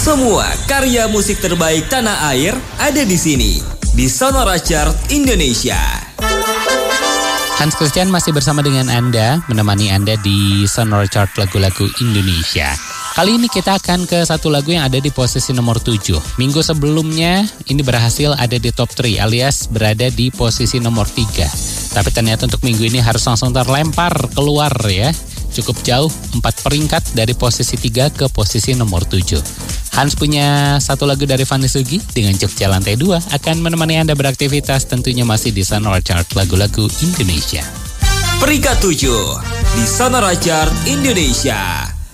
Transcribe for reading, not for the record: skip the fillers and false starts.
Semua karya musik terbaik tanah air ada di sini, di Sonora Chart Indonesia. Hans Christian masih bersama dengan Anda, menemani Anda di Sonora Chart lagu-lagu Indonesia. Kali ini kita akan ke satu lagu yang ada di posisi nomor 7. Minggu sebelumnya ini berhasil ada di top 3 alias berada di posisi nomor 3. Tapi ternyata untuk minggu ini harus langsung terlempar keluar ya. Cukup jauh, 4 peringkat dari posisi 3 ke posisi nomor 7. Hans punya satu lagu dari Fanny Sugi dengan Jogja Lantai 2 akan menemani Anda beraktivitas, tentunya masih di Sonora Chart lagu-lagu Indonesia. Peringkat 7 di Sonora Chart Indonesia.